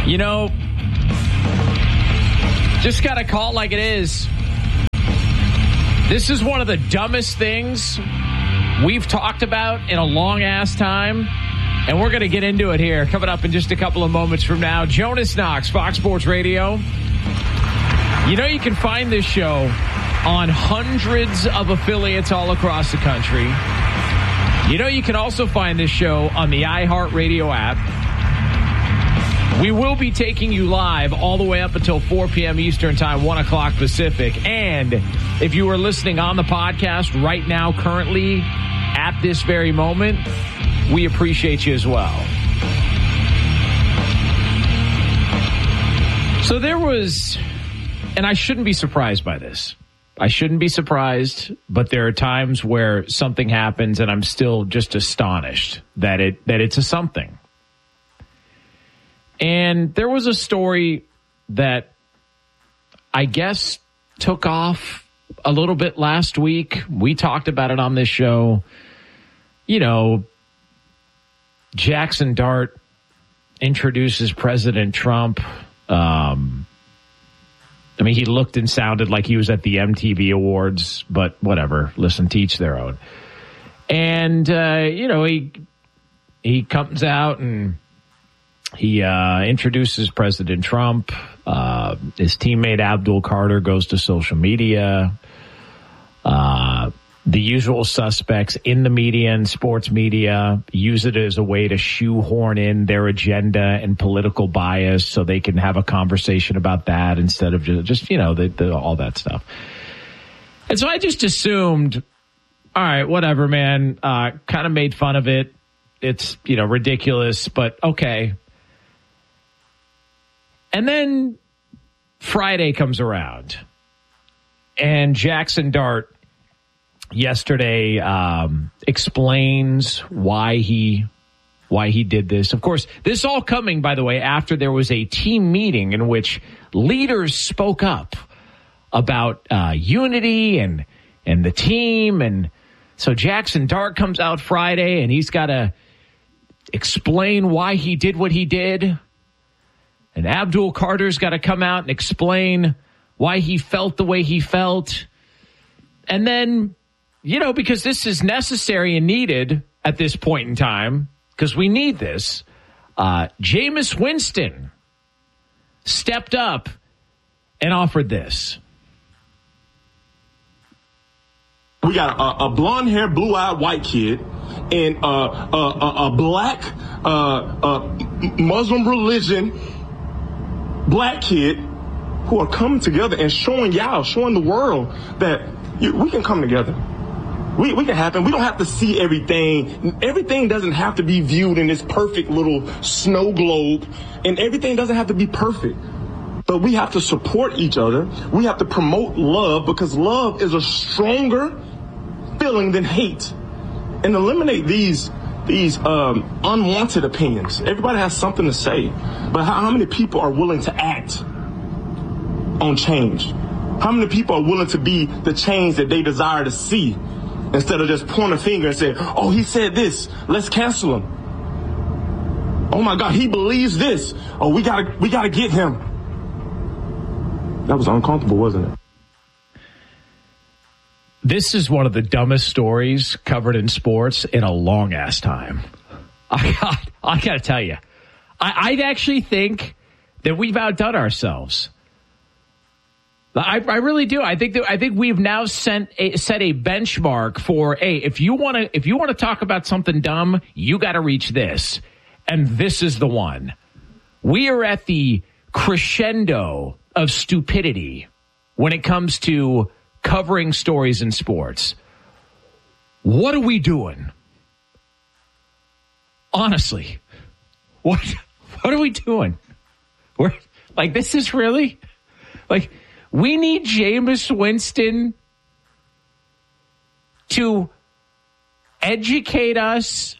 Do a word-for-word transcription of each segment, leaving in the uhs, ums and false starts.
You know, just got to call it like it is. This is one of the dumbest things we've talked about in a long-ass time, and we're going to get into it here coming up in just a couple of moments from now. Jonas Knox, Fox Sports Radio. You know, you can find this show on hundreds of affiliates all across the country. You know, you can also find this show on the iHeartRadio app. We will be taking you live all the way up until four p.m. Eastern Time, one o'clock Pacific. And if you are listening on the podcast right now, currently, at this very moment, we appreciate you as well. So there was, and I shouldn't be surprised by this. I shouldn't be surprised, but there are times where something happens and I'm still just astonished that it that it's a something. And there was a story that I guess took off a little bit last week. We talked about it on this show. You know, Jackson Dart introduces President Trump. Um, I mean, he looked and sounded like he was at the M T V Awards, but whatever. Listen, to each their own. And, uh, you know, he he comes out and He uh, introduces President Trump. Uh, his teammate Abdul Carter goes to social media. Uh, the usual suspects in the media and sports media use it as a way to shoehorn in their agenda and political bias so they can have a conversation about that instead of just, just you know, the, the, all that stuff. And so I just assumed, all right, whatever, man, uh, kind of made fun of it. It's, you know, ridiculous, but okay. And then Friday comes around, and Jackson Dart yesterday um, explains why he why he did this. Of course, this all coming, by the way, after there was a team meeting in which leaders spoke up about uh, unity and and the team, and so Jackson Dart comes out Friday, and he's got to explain why he did what he did. And Abdul Carter's got to come out and explain why he felt the way he felt. And then, you know, because this is necessary and needed at this point in time, because we need this, uh, Jameis Winston stepped up and offered this. We got a, a blonde-haired, blue-eyed white kid and uh, a, a, a black uh, uh, Muslim religion black kid who are coming together and showing y'all, showing the world that you, we can come together. We, we can happen. We don't have to see everything. Everything doesn't have to be viewed in this perfect little snow globe, and everything doesn't have to be perfect. But we have to support each other. We have to promote love, because love is a stronger feeling than hate. And eliminate these these um, unwanted opinions. Everybody has something to say, but how, how many people are willing to act on change? How many people are willing to be the change that they desire to see, instead of just pointing a finger and saying, oh, he said this, let's cancel him. Oh my God, he believes this. Oh, we gotta, we gotta get him. That was uncomfortable, wasn't it? This is one of the dumbest stories covered in sports in a long ass time. I got, I got to tell you, I, I actually think that we've outdone ourselves. I, I really do. I think that I think we've now sent a, set a benchmark for, hey, if you want to if you want to talk about something dumb, you got to reach this, and this is the one. We are at the crescendo of stupidity when it comes to covering stories in sports. What are we doing? Honestly, what what are we doing? We're like, this is really like, we need Jameis Winston to educate us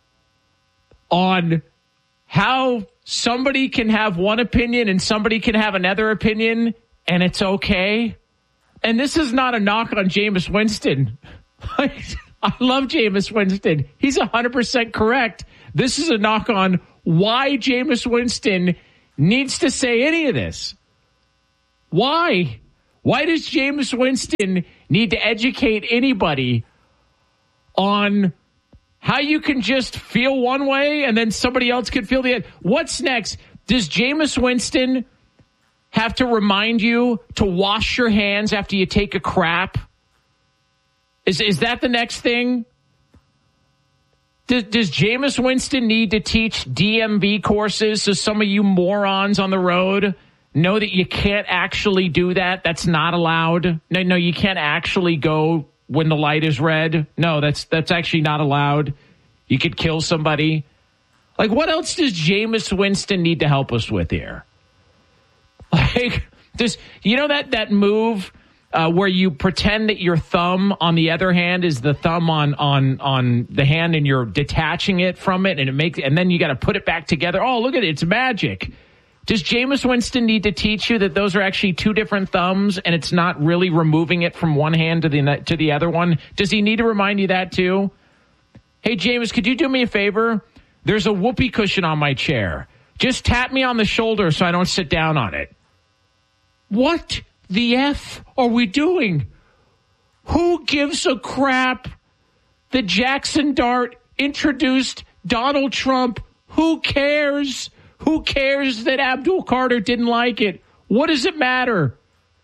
on how somebody can have one opinion and somebody can have another opinion, and it's okay. And this is not a knock on Jameis Winston. I love Jameis Winston. He's one hundred percent correct. This is a knock on why Jameis Winston needs to say any of this. Why? Why does Jameis Winston need to educate anybody on how you can just feel one way and then somebody else could feel the other? What's next? Does Jameis Winston have to remind you to wash your hands after you take a crap? Is is that the next thing? Does, does Jameis Winston need to teach D M V courses so some of you morons on the road know that you can't actually do that? That's not allowed. No, no, you can't actually go when the light is red. No, that's that's actually not allowed. You could kill somebody. Like, what else does Jameis Winston need to help us with here? Like, does you know that that move uh, where you pretend that your thumb on the other hand is the thumb on on on the hand, and you're detaching it from it, and it makes, and then you got to put it back together. Oh, look at it, it's magic. Does Jameis Winston need to teach you that those are actually two different thumbs, and it's not really removing it from one hand to the to the other one? Does he need to remind you that too? Hey, Jameis, could you do me a favor? There's a whoopee cushion on my chair. Just tap me on the shoulder so I don't sit down on it. What the F are we doing? Who gives a crap that Jackson Dart introduced Donald Trump? Who cares? Who cares that Abdul Carter didn't like it? What does it matter?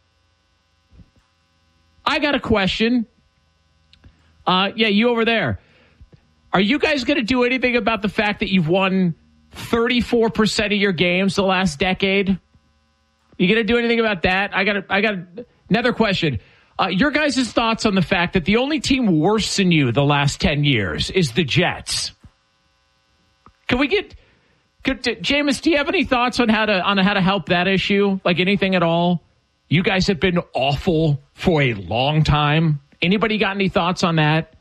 I got a question. Uh, yeah, you over there. Are you guys going to do anything about the fact that you've won thirty-four percent of your games the last decade? You going to do anything about that? I got a, I got a, another question. Uh, your guys' thoughts on the fact that the only team worse than you the last ten years is the Jets. Can we get... Could, Jameis, do you have any thoughts on how to on how to help that issue? Like anything at all? You guys have been awful for a long time. Anybody got any thoughts on that?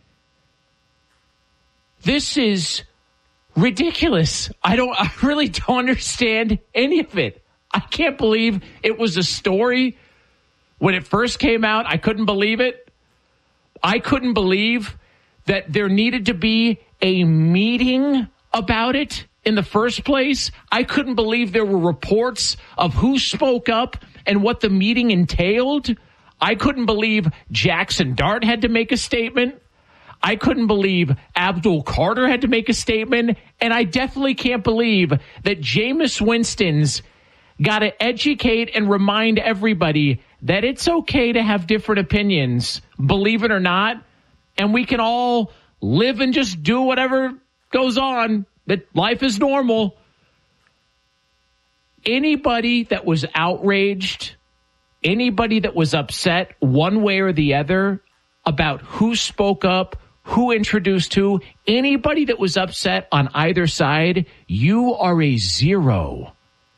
This is ridiculous. I don't. I really don't understand any of it. I can't believe it was a story when it first came out. I couldn't believe it. I couldn't believe that there needed to be a meeting about it in the first place. I couldn't believe there were reports of who spoke up and what the meeting entailed. I couldn't believe Jackson Dart had to make a statement. I couldn't believe Abdul Carter had to make a statement. And I definitely can't believe that Jameis Winston's got to educate and remind everybody that it's okay to have different opinions, believe it or not. And we can all live and just do whatever goes on. That life is normal. Anybody that was outraged, anybody that was upset one way or the other about who spoke up, who introduced who, anybody that was upset on either side, you are a zero.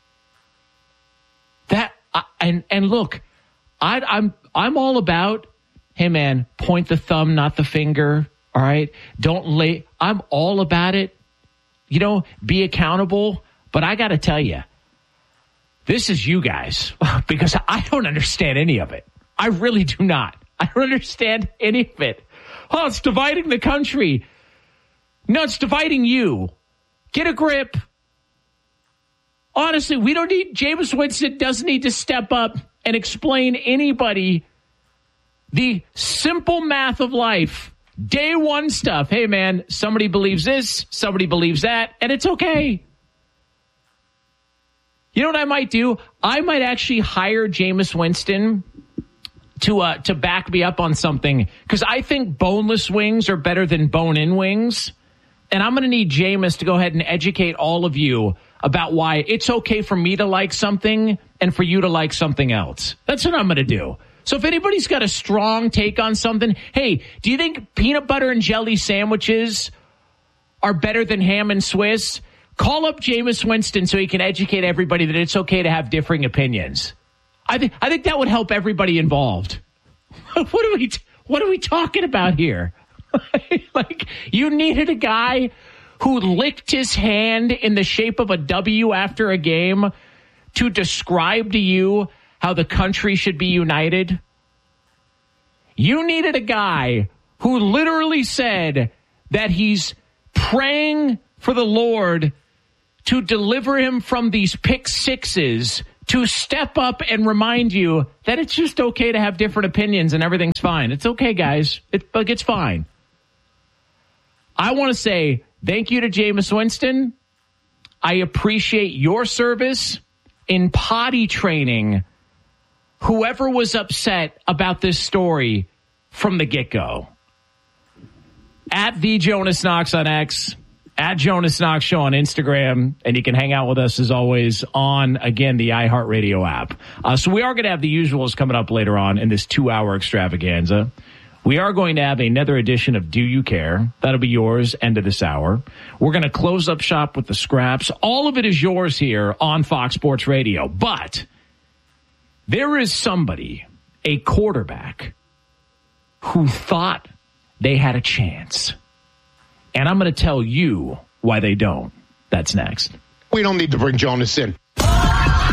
That and and look, I, I'm I'm all about, hey man, point the thumb, not the finger. All right, don't lay. I'm all about it. You know, be accountable. But I got to tell you, this is you guys, because I don't understand any of it. I really do not. I don't understand any of it. Oh, it's dividing the country. No, it's dividing you. Get a grip. Honestly, we don't need, Jameis Winston doesn't need to step up and explain anybody the simple math of life. Day one stuff. Hey, man, somebody believes this, somebody believes that, and it's okay. You know what I might do? I might actually hire Jameis Winston to uh, to back me up on something, because I think boneless wings are better than bone-in wings. And I'm going to need Jameis to go ahead and educate all of you about why it's okay for me to like something and for you to like something else. That's what I'm going to do. So if anybody's got a strong take on something, hey, do you think peanut butter and jelly sandwiches are better than ham and Swiss? Call up Jameis Winston so he can educate everybody that it's okay to have differing opinions. I think I think that would help everybody involved. What are we what are we talking about here? Like, you needed a guy who licked his hand in the shape of a W after a game to describe to you how the country should be united? You needed a guy who literally said that he's praying for the Lord to deliver him from these pick sixes to step up and remind you that it's just okay to have different opinions and everything's fine. It's okay, guys. It, like, it's fine. I want to say thank you to Jameis Winston. I appreciate your service in potty training whoever was upset about this story from the get-go. At the Jonas Knox on X, at Jonas Knox Show on Instagram, and you can hang out with us as always on, again, the iHeartRadio app. Uh, so we are going to have the usuals coming up later on in this two-hour extravaganza. We are going to have another edition of Do You Care? That'll be yours, end of this hour. We're going to close up shop with the scraps. All of it is yours here on Fox Sports Radio. But there is somebody, a quarterback, who thought they had a chance. And I'm going to tell you why they don't. That's next. We don't need to bring Jonas in.